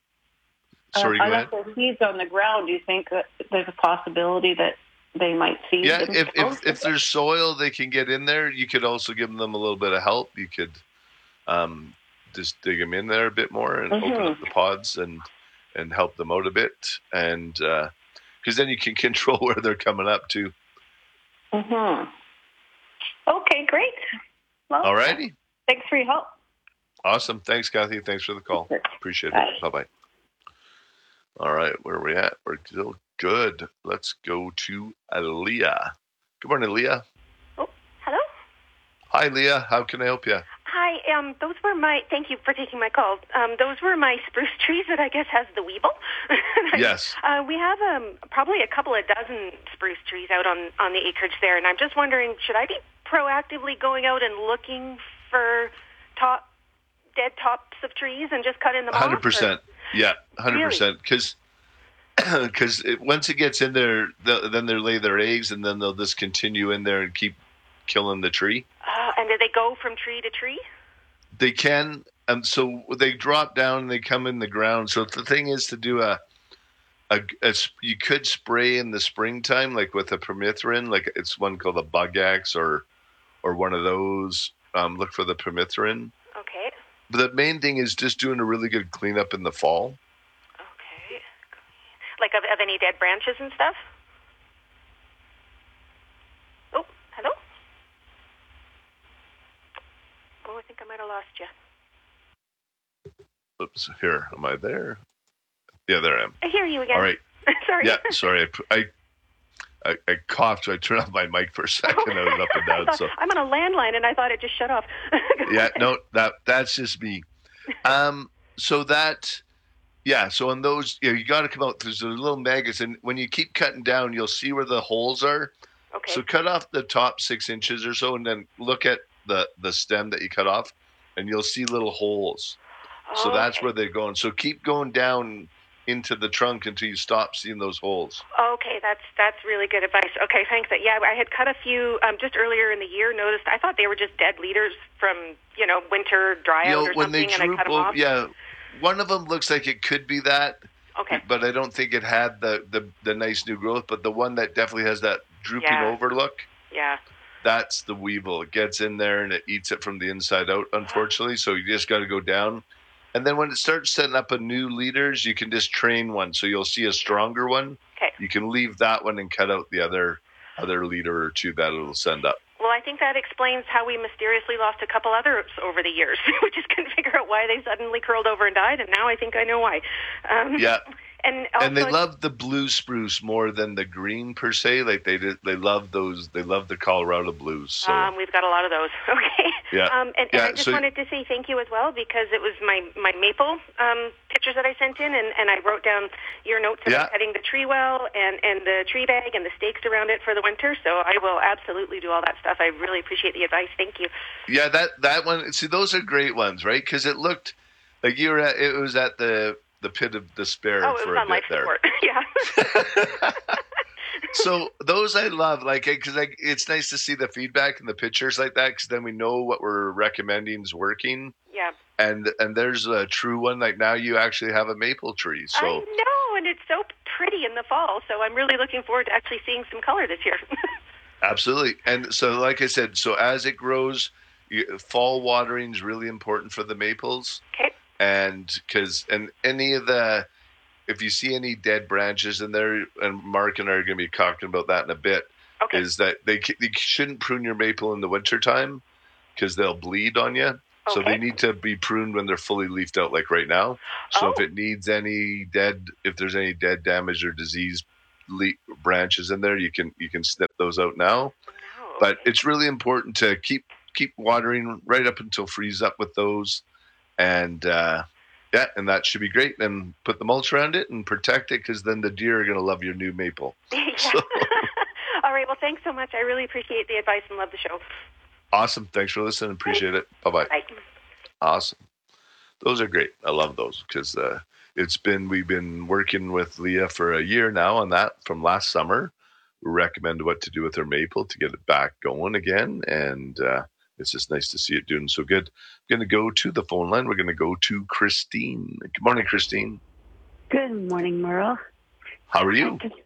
on. Sorry, uh, go I ahead. left those seeds on the ground. Do you think that there's a possibility that they might seed Yeah, them? if, if if there's soil they can get in there, you could also give them a little bit of help. You could um, just dig them in there a bit more and open Mhm. up the pods and and help them out a bit, and because then you can control where they're coming up to. hmm Okay, great. Well, All righty. Thanks for your help. Awesome. Thanks, Kathy. Thanks for the call. Appreciate it. Bye bye. All right, where are we at? We're still good. Let's go to Leah. Good morning, Leah. Hello? Hi, Leah. How can I help you? Hi, um, those were my, thank you for taking my call. Um, those were my spruce trees that I guess has the weevil. Yes. Uh, we have um, probably a couple of dozen spruce trees out on, on the acreage there, and I'm just wondering, should I be proactively going out and looking for top, dead tops of trees and just cutting them off? one hundred percent. Yeah, one hundred percent. Because because once it gets in there, they'll- then they lay their eggs, and then they'll just continue in there and keep killing the tree. Uh, and do they go from tree to tree? They can, um, so they drop down and they come in the ground. So the thing is to do a, a, a s- you could spray in the springtime, like with a permethrin, like it's one called a Bug Axe or, or one of those. Um, look for the permethrin. Okay. But the main thing is just doing a really good cleanup in the fall. Okay. Like of, of any dead branches and stuff? Oh, hello? Oh, I think I might have lost you. Oops, here, am I there? Yeah, there I am. I hear you again. All right. Sorry. Yeah, sorry. I, pu- I, I, I coughed, so I turned off my mic for a second. I was up and I down. thought, So I'm on a landline, and I thought it just shut off. yeah, no, that that's just me. Um, so that, yeah, so on those, you know, you got to come out. There's a little maggots, and when you keep cutting down, you'll see where the holes are. Okay. So cut off the top six inches or so, and then look at the the stem that you cut off, and you'll see little holes. So that's where they're going. So keep going down into the trunk until you stop seeing those holes. Okay, that's that's really good advice. Okay, thanks. Yeah, I had cut a few um, just earlier in the year. Noticed I thought they were just dead leaders from you know winter dry You out know, or when they something, and I droop, cut them oh, off. yeah, one of them looks like it could be that. Okay. But I don't think it had the, the, the nice new growth. But the one that definitely has that drooping Yeah. over look, Yeah. that's the weevil. It gets in there and it eats it from the inside out, unfortunately. So you just got to go down. And then when it starts setting up a new leaders, you can just train one. So you'll see a stronger one. Okay. You can leave that one and cut out the other other leader or two that it'll send up. Well, I think that explains how we mysteriously lost a couple others over the years. We just couldn't figure out why they suddenly curled over and died, and now I think I know why. Um, Yeah. And also, And they love the blue spruce more than the green per se. Like they did, they love those. They love the Colorado blues. So Um, we've got a lot of those. Okay. Yeah. Um, and, and Yeah, I just so- wanted to say thank you as well because it was my, my maple um, pictures that I sent in, and, and I wrote down your notes about Yeah. cutting the tree well and, and the tree bag and the stakes around it for the winter. So I will absolutely do all that stuff. I really appreciate the advice. Thank you. yeah, that that one. See, those are great ones, right? Because it looked like you were at. It was at the the pit of despair Oh, it for was a on bit life there. support. Yeah. So those I love, like, because like, it's nice to see the feedback and the pictures like that, because then we know what we're recommending is working. Yeah. And and there's a true one. Like now you actually have a maple tree. So I know, and it's so pretty in the fall. So I'm really looking forward to actually seeing some color this year. absolutely. And so, like I said, so as it grows, you, fall watering is really important for the maples. Okay. And because and any of the if you see any dead branches in there, and Mark and I are going to be talking about that in a bit, okay. is that they, they shouldn't prune your maple in the wintertime because they'll bleed on you. So Okay. they need to be pruned when they're fully leafed out, like right now. So Oh. if it needs any dead, if there's any dead, damage, or disease le- branches in there, you can you can snip those out now. Oh, But it's really important to keep keep watering right up until freeze up with those, and uh, yeah, and that should be great. And put the mulch around it and protect it, because then the deer are going to love your new maple. Yeah. All right. Well, thanks so much. I really appreciate the advice and love the show. Awesome. Thanks for listening. Appreciate it. Bye-bye. Bye. Awesome. Those are great. I love those because uh, it's been, we've been working with Leah for a year now on that from last summer. We recommend what to do with her maple to get it back going again. And uh, it's just nice to see it doing so good. I'm going to go to the phone line. We're going to go to Christine. Good morning, Christine. Good morning, Merle. How are you? I just,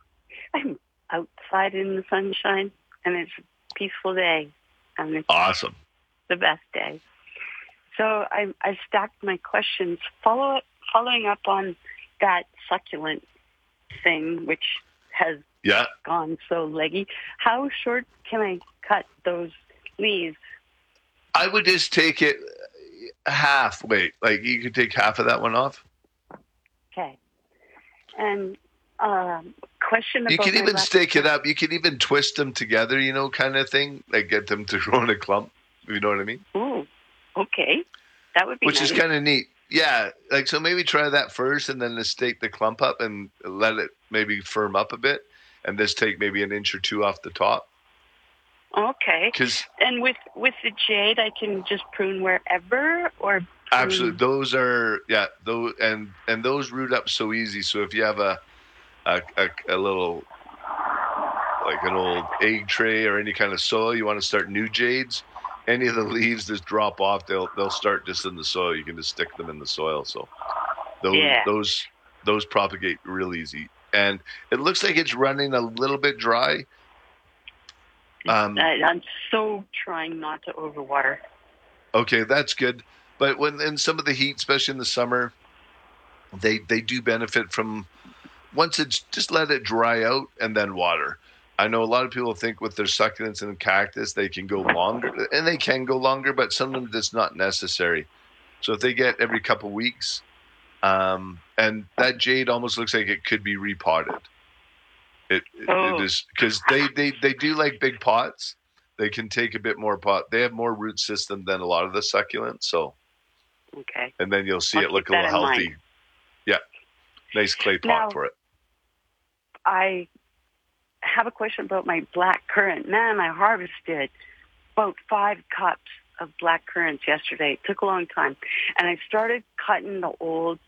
I'm outside in the sunshine, and it's a peaceful day. And it's Awesome. the best day. So I, I stacked my questions, follow up, following up on that succulent thing, which has Yeah. gone so leggy. How short can I cut those leaves? I would just take it half. Wait, like you could take half of that one off. Okay. And um, question about You can my even last- stake it up. You can even twist them together, you know, kind of thing. Like get them to grow in a clump. You know what I mean? Ooh, okay. That would be Which nice. is kind of neat. Yeah. Like, so maybe try that first and then just stake the clump up and let it maybe firm up a bit. And just take maybe an inch or two off the top. Okay. 'Cause- And with with the jade, I can just prune wherever, or prune... Absolutely. Those are, yeah, those, and, and those root up so easy. So if you have a, a, a, a little, like an old egg tray or any kind of soil, you want to start new jades, any of the leaves just drop off, they'll they'll start just in the soil. You can just stick them in the soil. So those Yeah. those those propagate real easy. And it looks like it's running a little bit dry. Um, I, I'm so trying not to overwater. okay, that's good. But when in some of the heat, especially in the summer, they they do benefit from once it's just let it dry out and then water. I know a lot of people think with their succulents and cactus they can go longer, and they can go longer, but sometimes it's not necessary. So if they get every couple weeks, um, and that jade almost looks like it could be repotted. It, it, Oh. it is because they, they, they do like big pots. They can take a bit more pot. They have more root system than a lot of the succulents. So, Okay. and then you'll see I'll it look keep a little that in healthy. mind. Yeah, nice clay pot Now- for it. I have a question about my black currant. Man, I harvested about five cups of black currants yesterday. It took a long time. And I started cutting the old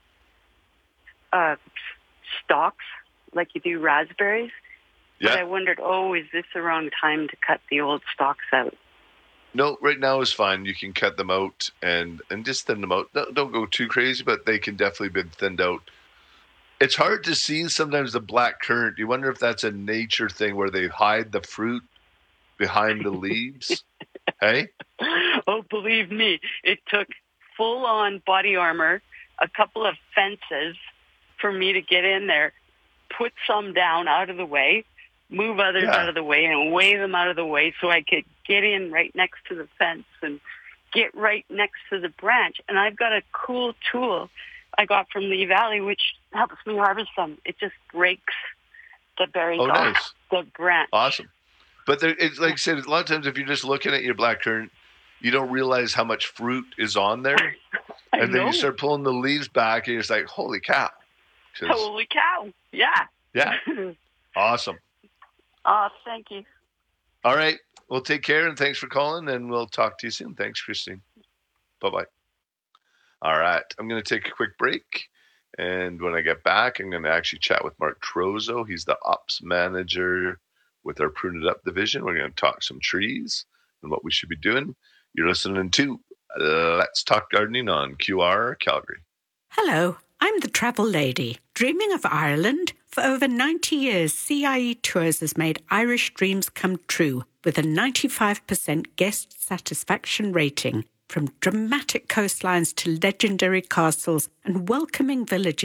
uh, stalks like you do raspberries. But Yeah. I wondered, oh, is this the wrong time to cut the old stalks out? No, right now is fine. You can cut them out and, and just thin them out. Don't, don't go too crazy, but they can definitely be thinned out. It's hard to see sometimes the black currant. You wonder if that's a nature thing where they hide the fruit behind the leaves. Hey? Oh, believe me, it took full-on body armor, a couple of fences for me to get in there, put some down out of the way, move others Yeah. out of the way, and weigh them out of the way so I could get in right next to the fence and get right next to the branch. And I've got a cool tool I got from Lee Valley, which helps me harvest them. It just breaks the berries Oh, off nice. the branch. Awesome. But there, it's like I said, a lot of times if you're just looking at your black currant, you don't realize how much fruit is on there. I and then know. you start pulling the leaves back and you're just like, holy cow. 'Cause- Holy cow. Yeah. yeah. Awesome. Oh, thank you. All right. Well, take care and thanks for calling, and we'll talk to you soon. Thanks, Christine. Bye-bye. All right. I'm going to take a quick break. And when I get back, I'm going to actually chat with Mark Trozo. He's the ops manager with our Prune It Up division. We're going to talk some trees and what we should be doing. You're listening to uh, Let's Talk Gardening on Q R Calgary. Hello, I'm the travel lady, dreaming of Ireland. For over ninety years, C I E Tours has made Irish dreams come true with a ninety-five percent guest satisfaction rating. From dramatic coastlines to legendary castles and welcoming villages,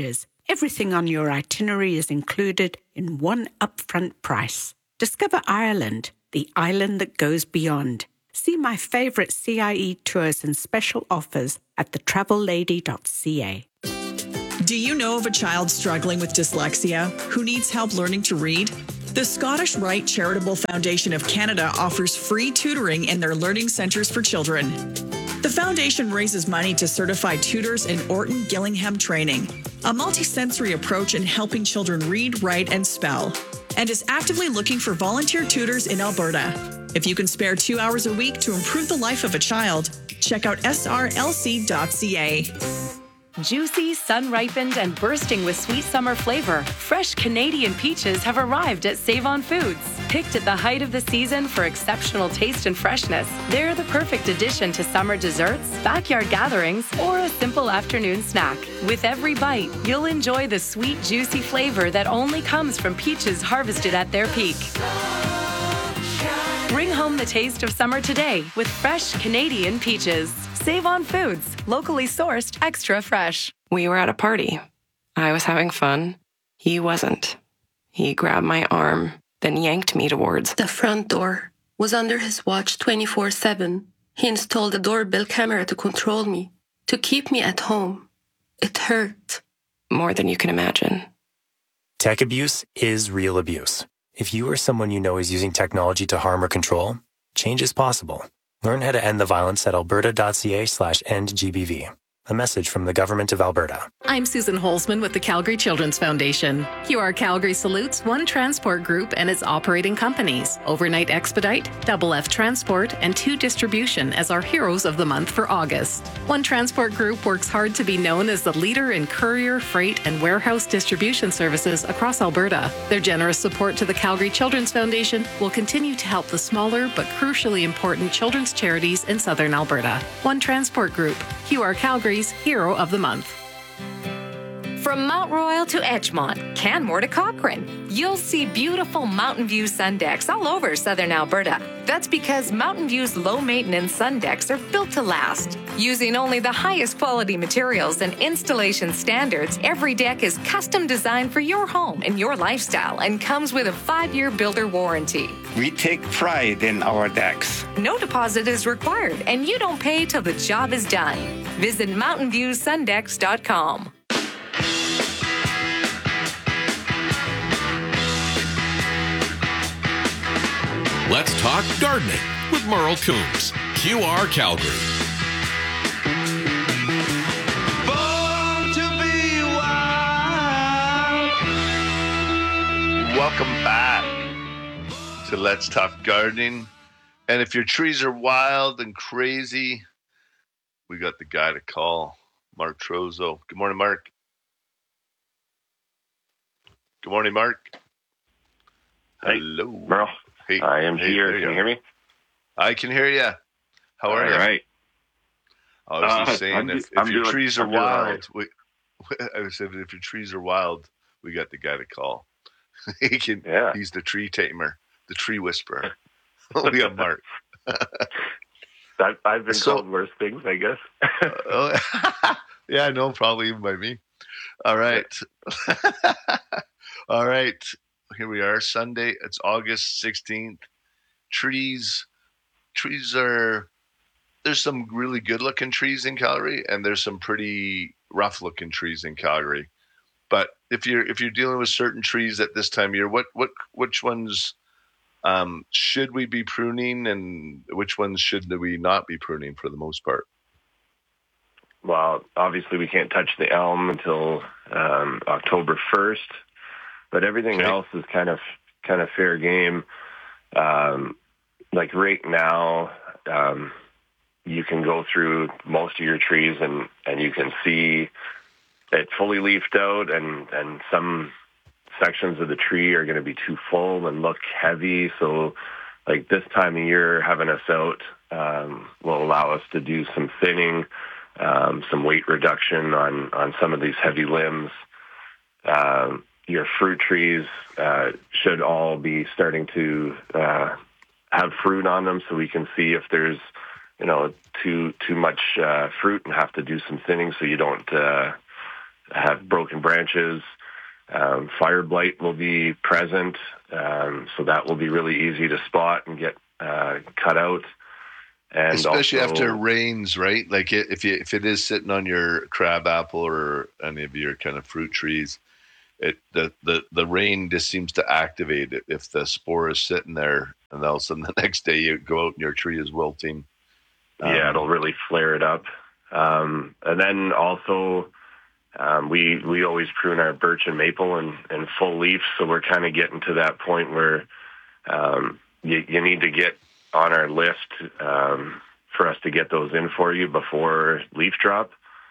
Everything on your itinerary is included in one upfront price. Discover Ireland, the island that goes beyond. See my favourite C I E tours and special offers at the travel lady dot c a. Do you know of a child struggling with dyslexia who needs help learning to read? The Scottish Rite Charitable Foundation of Canada offers free tutoring in their learning centres for children. The foundation raises money to certify tutors in Orton Gillingham training, a multisensory approach in helping children read, write, and spell, and is actively looking for volunteer tutors in Alberta. If you can spare two hours a week to improve the life of a child, check out s r l c dot c a. Juicy, sun-ripened, and bursting with sweet summer flavor, fresh Canadian peaches have arrived at Save-On Foods. Picked at the height of the season for exceptional taste and freshness, they're the perfect addition to summer desserts, backyard gatherings, or a simple afternoon snack. With every bite, you'll enjoy the sweet, juicy flavor that only comes from peaches harvested at their peak. Bring home the taste of summer today with fresh Canadian peaches. Save On Foods, locally sourced, extra fresh. We were at a party. I was having fun. He wasn't. He grabbed my arm, then yanked me towards the front door. Was under his watch twenty-four seven. He installed a doorbell camera to control me, to keep me at home. It hurt. More than you can imagine. Tech abuse is real abuse. If you or someone you know is using technology to harm or control, change is possible. Learn how to end the violence at alberta dot c a slash end G B V. A message from the Government of Alberta. I'm Susan Holzman with the Calgary Children's Foundation. Q R Calgary salutes One Transport Group and its operating companies, Overnight Expedite, Double F Transport, and Two Distribution as our heroes of the month for August. One Transport Group works hard to be known as the leader in courier, freight, and warehouse distribution services across Alberta. Their generous support to the Calgary Children's Foundation will continue to help the smaller but crucially important children's charities in southern Alberta. One Transport Group, Q R Calgary Hero of the Month. From Mount Royal to Edgemont, Canmore to Cochrane, you'll see beautiful Mountain View sun decks all over southern Alberta. That's because Mountain View's low-maintenance sun decks are built to last. Using only the highest quality materials and installation standards, every deck is custom designed for your home and your lifestyle and comes with a five-year builder warranty. We take pride in our decks. No deposit is required, and you don't pay till the job is done. Visit mountain view sun decks dot com. Let's talk gardening with Merle Coombs, Q R Calgary. Born to be wild. Welcome back to Let's Talk Gardening. And if your trees are wild and crazy, we got the guy to call, Mark Trozo. Good morning, Mark. Good morning, Mark. Hey, hello, Merle. Hey, I am hey, here. you Can go. you hear me? I can hear you. How are all you? Right. I was just Uh, saying, I'm if, do- if I'm your doing- trees are I'm doing all wild, we, I was saying, if your trees are wild, we got the guy to call. he can. Yeah. He's the tree tamer, the tree whisperer. we got Mark. I've, I've been So- called worse things, I guess. Oh, yeah, no, probably even by me. All right. All right. Here we are. Sunday. It's August sixteenth. Trees. Trees are, there's some really good looking trees in Calgary, and there's some pretty rough looking trees in Calgary. But if you're if you're dealing with certain trees at this time of year, what what which ones um, should we be pruning, and which ones should we not be pruning for the most part? Well, obviously we can't touch the elm until um, October first, but everything Okay. else is kind of kind of fair game. Um, like right now, um, you can go through most of your trees and, and you can see it fully leafed out, and, and some sections of the tree are going to be too full and look heavy. So like this time of year, having us out um, will allow us to do some thinning, um, some weight reduction on, on some of these heavy limbs. Um, your fruit trees uh, should all be starting to uh, have fruit on them, so we can see if there's, you know, too too much uh, fruit and have to do some thinning, so you don't uh, have broken branches. Um, fire blight will be present, um, so that will be really easy to spot and get uh, cut out. And especially also, after it rains, right? Like it, if you, if it is sitting on your crab apple or any of your kind of fruit trees, it the, the, the rain just seems to activate it. If the spore is sitting there and all of a sudden the next day you go out and your tree is wilting. Um, yeah, it'll really flare it up. Um, and then also, um, we we always prune our birch and maple in, in full leaf, so we're kind of getting to that point where um, you, you need to get on our list um, for us to get those in for you before leaf drop.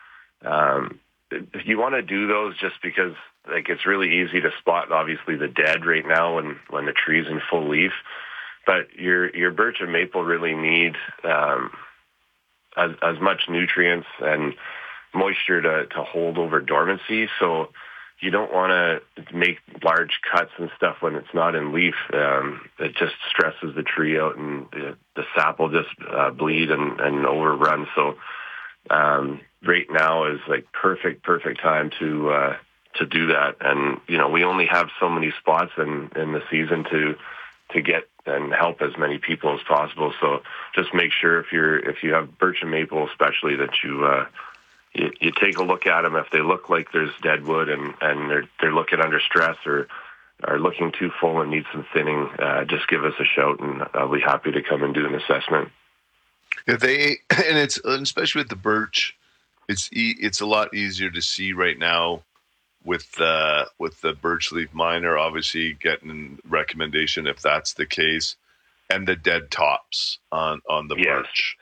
Um, you want to do those just because, like, it's really easy to spot, obviously, the dead right now when, when the tree's in full leaf. But your your birch and maple really need um, as, as much nutrients and moisture to, to hold over dormancy. So you don't want to make large cuts and stuff when it's not in leaf. Um, it just stresses the tree out, and the, the sap will just uh, bleed and, and overrun. So um, right now is like perfect, perfect time to uh, to do that. And you know, we only have so many spots in, in the season to to get and help as many people as possible. So just make sure if you're if you have birch and maple, especially, that you. Uh, You, you take a look at them. If they look like there's dead wood and, and they're they're looking under stress or are looking too full and need some thinning, uh, just give us a shout, and I'll be happy to come and do an assessment. If they and it's especially with the birch, it's e- it's a lot easier to see right now with the with the birch leaf miner. Obviously, getting recommendation if that's the case, and the dead tops on on the yes. birch.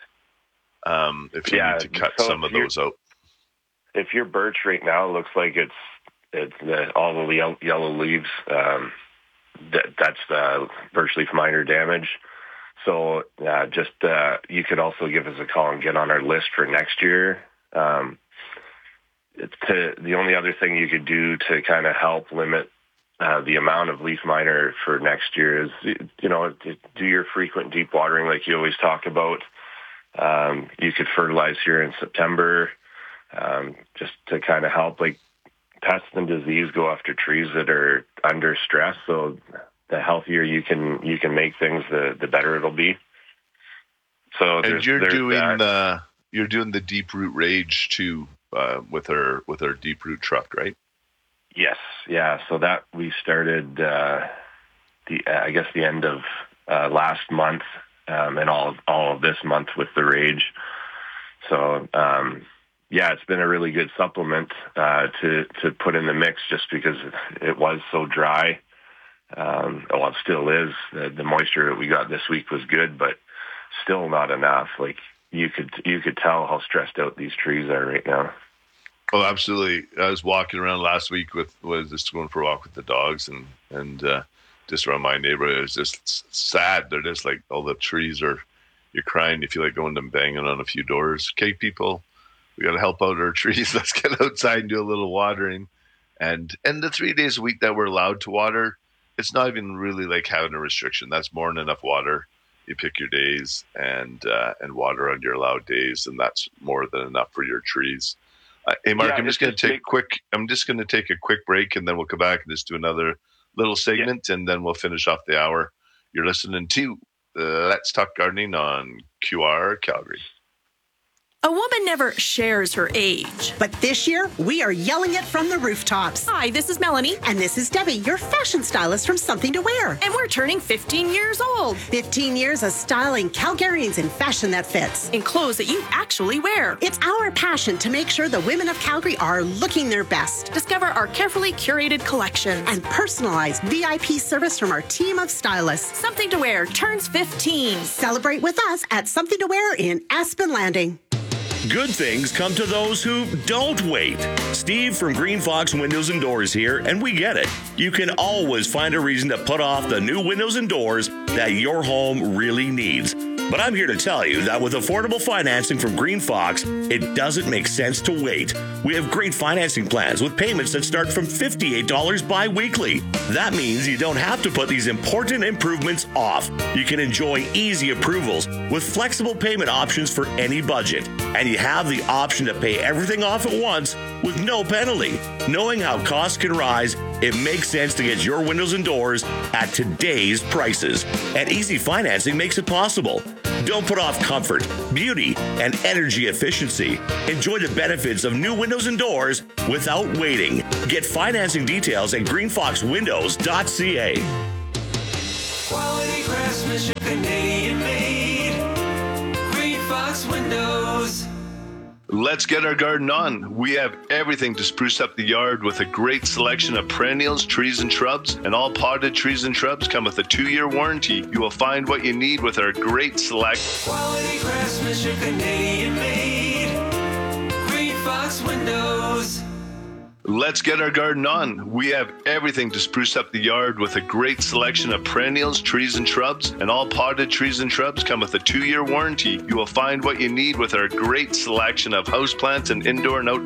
Um, if you yeah, need to cut so some of those out. If your birch right now looks like it's it's the, all the yellow, yellow leaves, um, that, that's the birch leaf miner damage. So uh, just uh, you could also give us a call and get on our list for next year. Um, it's to, the only other thing you could do to kind of help limit uh, the amount of leaf miner for next year is, you know, do your frequent deep watering like you always talk about. Um, you could fertilize here in September. Um, just to kind of help, like, pests and disease go after trees that are under stress. So the healthier you can you can make things, the the better it'll be. So and there's, you're there's doing that. the you're doing the deep root rage too uh, with our with our deep root truck, right? Yes, yeah. So that we started uh, the uh, I guess the end of uh, last month um, and all all of this month with the rage. So. Um, Yeah, it's been a really good supplement uh, to to put in the mix just because it was so dry. Um, well, it still is. The, the moisture that we got this week was good, but still not enough. Like you could you could tell how stressed out these trees are right now. Oh, absolutely. I was walking around last week with was just going for a walk with the dogs and and uh, just around my neighborhood. It was just sad. They're just like all the trees are. You're crying. You feel like going and banging on a few doors. Okay, people. We got to help out our trees. Let's get outside and do a little watering. And and the three days a week that we're allowed to water, it's not even really like having a restriction. That's more than enough water. You pick your days and uh, and water on your allowed days, and that's more than enough for your trees. Uh, hey, Mark, yeah, I'm just going to take big... quick. I'm just going to take a quick break, and then we'll come back and just do another little segment, yeah. and then we'll finish off the hour. You're listening to Let's Talk Gardening on Q R Calgary. A woman never shares her age. But this year, we are yelling it from the rooftops. Hi, this is Melanie. And this is Debbie, your fashion stylist from Something to Wear. And we're turning fifteen years old. fifteen years of styling Calgarians in fashion that fits. In clothes that you actually wear. It's our passion to make sure the women of Calgary are looking their best. Discover our carefully curated collection. And personalized V I P service from our team of stylists. Something to Wear turns fifteen. Celebrate with us at Something to Wear in Aspen Landing. Good things come to those who don't wait. Steve from Green Fox Windows and Doors here, and we get it. You can always find a reason to put off the new windows and doors that your home really needs. But I'm here to tell you that with affordable financing from Green Fox, it doesn't make sense to wait. We have great financing plans with payments that start from fifty-eight dollars bi-weekly. That means you don't have to put these important improvements off. You can enjoy easy approvals with flexible payment options for any budget. and you have the option to pay everything off at once with no penalty. Knowing how costs can rise, it makes sense to get your windows and doors at today's prices. And easy financing makes it possible. Don't put off comfort, beauty, and energy efficiency. Enjoy the benefits of new windows and doors without waiting. Get financing details at green fox windows dot c a. Quality craftsmanship, Canadian made. Green Fox Windows. Let's get our garden on. We have everything to spruce up the yard with a great selection of perennials, trees, and shrubs. And all potted trees and shrubs come with a two-year warranty. You will find what you need with our great select. Quality craftsmanship, Canadian made. Green Fox Windows. Let's get our garden on. We have everything to spruce up the yard with a great selection of perennials, trees, and shrubs. And all potted trees and shrubs come with a two-year warranty. You will find what you need with our great selection of houseplants and indoor and outdoor